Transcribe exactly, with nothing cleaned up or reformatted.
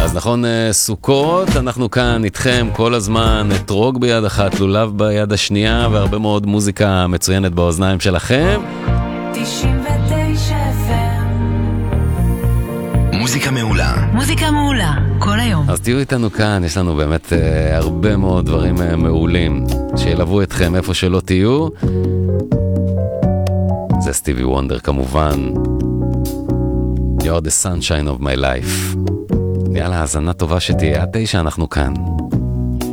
אז נכון, סוכות, אנחנו כאן איתכם כל הזמן, אתרוג ביד אחת, לולב ביד השנייה, והרבה מאוד מוזיקה מצוינת באוזניים שלכם. תשעים ותשע אף אם מוזיקה מעולה. מוזיקה מעולה, כל היום. אז תהיו איתנו כאן, יש לנו באמת אה, הרבה מאוד דברים אה, מעולים, שילוו אתכם איפה שלא תהיו. זה סטיבי וונדר כמובן. You're the sunshine of my life. יאללה, האזנה טובה שתהיה. עד תשע אנחנו כאן.